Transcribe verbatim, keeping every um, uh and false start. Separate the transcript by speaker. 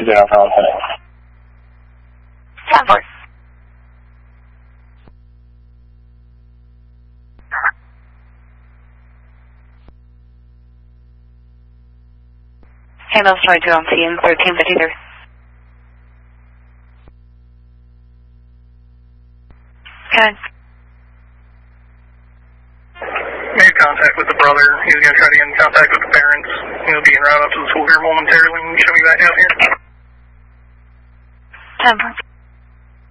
Speaker 1: down contact.
Speaker 2: ten four. Ambulance twenty-two on scene, thirteen fifty-three. Okay.
Speaker 3: Made contact with the brother. He's going to try to get in contact with the parents. He'll be en route up to the school here momentarily when you show me back out here.
Speaker 2: ten four.